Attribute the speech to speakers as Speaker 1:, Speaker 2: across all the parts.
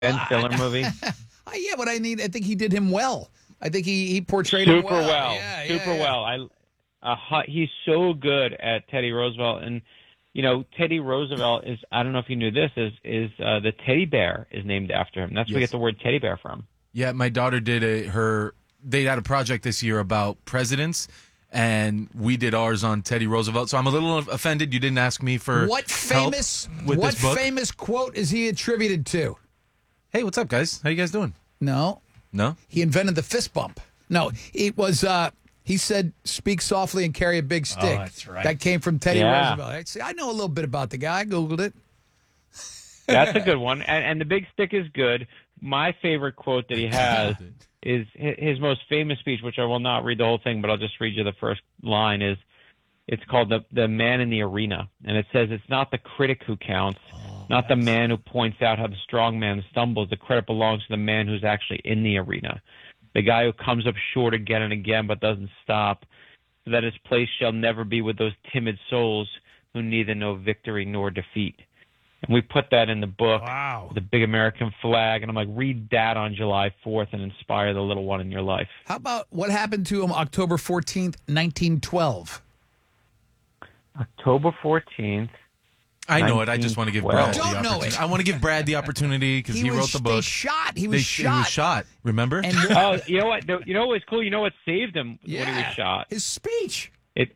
Speaker 1: Ben Stiller movie?
Speaker 2: Yeah, but I think he did him well. I think he portrayed him
Speaker 1: Super well.
Speaker 2: Yeah,
Speaker 1: Super
Speaker 2: yeah.
Speaker 1: well. He's so good at Teddy Roosevelt. And, Teddy Roosevelt is, I don't know if you knew this, is the teddy bear is named after him. That's where we get the word teddy bear from.
Speaker 3: Yeah, my daughter did they had a project this year about presidents, and we did ours on Teddy Roosevelt. So I'm a little offended you didn't ask me for
Speaker 2: what famous
Speaker 3: help with this book.
Speaker 2: What famous quote is he attributed to?
Speaker 3: Hey, what's up, guys? How you guys doing?
Speaker 2: No. He invented the fist bump. No, it was. He said, "Speak softly and carry a big stick."
Speaker 4: Oh, that's right.
Speaker 2: That came from Teddy Roosevelt. See, I know a little bit about the guy. I Googled it.
Speaker 1: That's a good one. And the big stick is good. My favorite quote that he has is his most famous speech, which I will not read the whole thing, but I'll just read you the first line. It's called the Man in the Arena. And it says, "It's not the critic who counts, not the man who points out how the strong man stumbles. The credit belongs to the man who's actually in the arena. The guy who comes up short again and again but doesn't stop, so that his place shall never be with those timid souls who neither know victory nor defeat." And we put that in the book, the big American flag, and I'm like, read that on July 4th and inspire the little one in your life.
Speaker 2: How about what happened to him October 14th, 1912?
Speaker 1: October 14th.
Speaker 3: I know it. I just want to give Brad the
Speaker 2: Don't know
Speaker 3: opportunity.
Speaker 2: it.
Speaker 3: I want to give Brad the opportunity because he wrote the book.
Speaker 2: He was shot.
Speaker 3: Remember?
Speaker 2: And
Speaker 1: you know what? You know what's cool? You know what saved him when he was shot?
Speaker 2: His speech.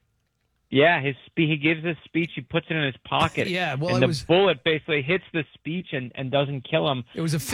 Speaker 1: He gives this speech. He puts it in his pocket.
Speaker 2: Yeah, well,
Speaker 1: and the bullet basically hits the speech and doesn't kill him.
Speaker 2: It was a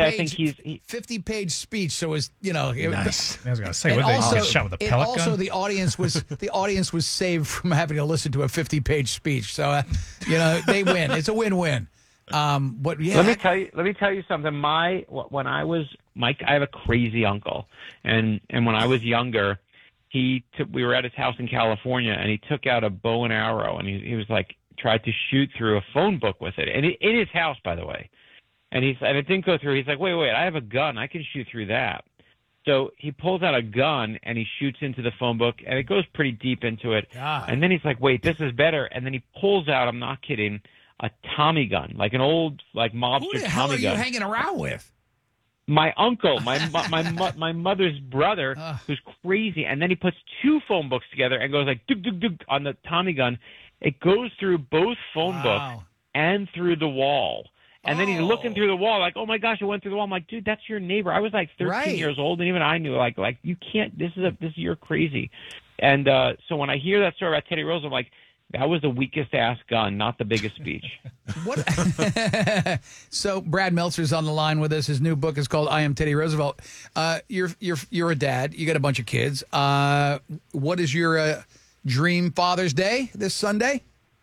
Speaker 2: 50-page speech. So it was,
Speaker 4: Nice. I was going to say,
Speaker 2: and
Speaker 4: what
Speaker 2: also,
Speaker 4: get shot with a pellet gun?
Speaker 2: Also, the audience was saved from having to listen to a 50-page speech. So, they win. It's a win-win. But yeah,
Speaker 1: let me tell you something. I have a crazy uncle, and when I was younger, we were at his house in California, and he took out a bow and arrow, and he was like tried to shoot through a phone book with it, and in his house, by the way. And it didn't go through. He's like, wait, I have a gun, I can shoot through that. So he pulls out a gun and he shoots into the phone book, and it goes pretty deep into it.
Speaker 2: God.
Speaker 1: And then he's like, wait, this is better. And then he pulls out, I'm not kidding, a Tommy gun, like an old mobster Tommy gun.
Speaker 2: Who the hell are you hanging around with?
Speaker 1: My uncle, my mother's brother, who's crazy, and then he puts two phone books together and goes like dug dug dug on the Tommy gun. It goes through both phone books and through the wall, and then he's looking through the wall like, oh my gosh, it went through the wall. I'm like, dude, that's your neighbor. I was like 13 years old, and even I knew like you can't. You're crazy. And so when I hear that story about Teddy Roosevelt, I'm like, that was the weakest ass gun, not the biggest speech.
Speaker 2: What? So Brad Meltzer's on the line with us. His new book is called "I Am Teddy Roosevelt." You're a dad. You got a bunch of kids. What is your dream Father's Day this Sunday?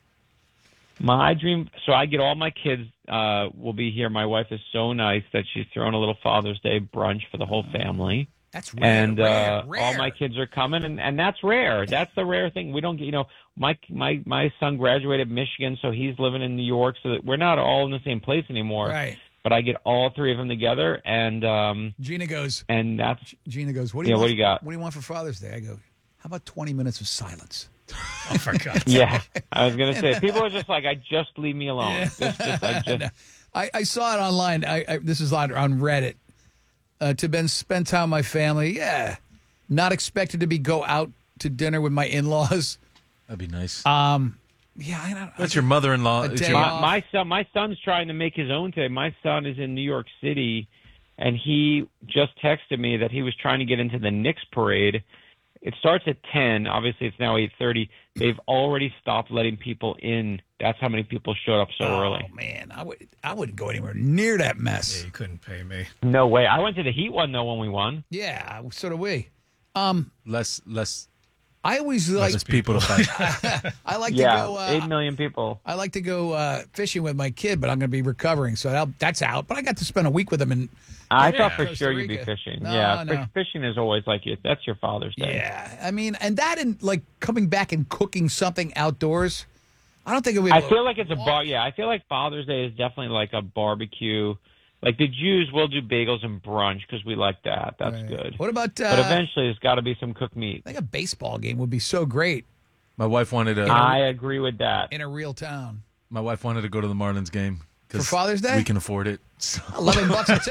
Speaker 1: My dream. So I get all my kids will be here. My wife is so nice that she's throwing a little Father's Day brunch for the whole family.
Speaker 2: That's rare.
Speaker 1: And
Speaker 2: rare.
Speaker 1: all my kids are coming, and that's rare. That's the rare thing. We don't get, my son graduated Michigan, so he's living in New York, so that we're not all in the same place anymore.
Speaker 2: Right.
Speaker 1: But I get all three of them together, and
Speaker 2: Gina goes,
Speaker 1: what do you
Speaker 2: want?
Speaker 1: What do you got?
Speaker 2: What do you want for Father's Day? I go, how about 20 minutes of silence?
Speaker 4: Oh, for God's sake.
Speaker 1: Yeah, I was gonna say, people are just like, just leave me alone.
Speaker 2: I saw it online. This is on Reddit. To spend time with my family. Yeah. Not expected to go out to dinner with my in-laws.
Speaker 3: That'd be nice.
Speaker 2: Yeah.
Speaker 3: That's your mother-in-law.
Speaker 1: My son's trying to make his own today. My son is in New York City, and he just texted me that he was trying to get into the Knicks parade. It starts at 10. Obviously, it's now 8:30. They've already stopped letting people in. That's how many people showed up so early.
Speaker 2: Oh, man. I wouldn't go anywhere near that mess.
Speaker 4: Yeah, you couldn't pay me.
Speaker 1: No way. I went to the Heat one, though, when we won.
Speaker 2: Yeah, so do we.
Speaker 3: Less
Speaker 2: I always like
Speaker 3: people to fight.
Speaker 2: I like to go
Speaker 1: 8 million people.
Speaker 2: I like to go fishing with my kid, but I'm going to be recovering, so that's out. But I got to spend a week with him, and
Speaker 1: I thought for sure you'd be fishing.
Speaker 2: No.
Speaker 1: Fishing is always that's your Father's Day.
Speaker 2: Yeah, I mean, and that and coming back and cooking something outdoors. I don't think it would.
Speaker 1: I feel like it's a bar. Yeah, I feel like Father's Day is definitely like a barbecue. Like the Jews will do bagels and brunch because we like that. That's good.
Speaker 2: What about?
Speaker 1: But eventually, there's got to be some cooked meat.
Speaker 2: I think a baseball game would be so great.
Speaker 3: My wife wanted to.
Speaker 1: I agree with that.
Speaker 2: In a real town.
Speaker 3: My wife wanted to go to the Marlins game.
Speaker 2: For Father's Day?
Speaker 3: We can afford it. So.
Speaker 2: $11 a ticket.